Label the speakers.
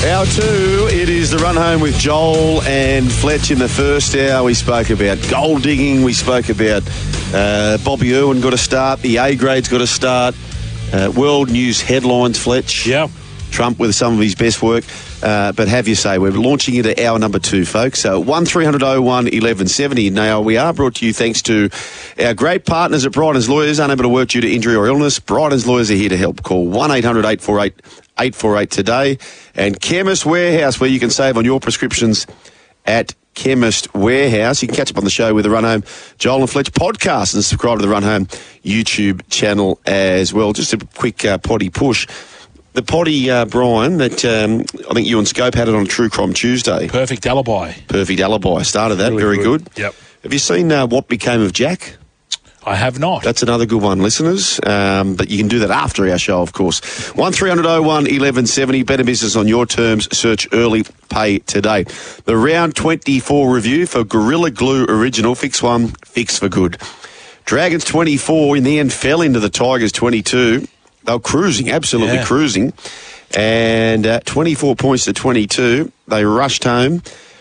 Speaker 1: Hour 2, it is the run home with Joel and Fletch. In the first hour, we spoke about gold digging. We spoke about Bobby Irwin got to start. The A-grade's got to start. World news headlines, Fletch.
Speaker 2: Yeah.
Speaker 1: Trump with some of his best work. But have you say, we're launching into hour number 2, folks. So 1300 01 1170. Now, we are brought to you thanks to our great partners at Bryden's Lawyers. Unable to work due to injury or illness, Bryden's Lawyers are here to help. Call 1-800-848-848 today. And Chemist Warehouse, where you can save on your prescriptions at Chemist Warehouse. You can catch up on the show with the Run Home Joel and Fletch podcast and subscribe to the Run Home YouTube channel as well. Just a quick potty push. The potty, Brian, that I think you and Scope had it on True Crime Tuesday.
Speaker 2: Perfect alibi.
Speaker 1: Started that.
Speaker 2: Really
Speaker 1: very good.
Speaker 2: Yep.
Speaker 1: Have you seen What Became of Jack?
Speaker 2: I have not.
Speaker 1: That's another good one, listeners. But you can do that after our show, of course. 1300 01 1170. Better business on your terms. Search early. Pay today. The round 24 review for Gorilla Glue Original. Fix one, fix for good. Dragons 24 in the end fell into the Tigers 22. They were cruising, absolutely cruising. And 24 points to 22. They rushed home.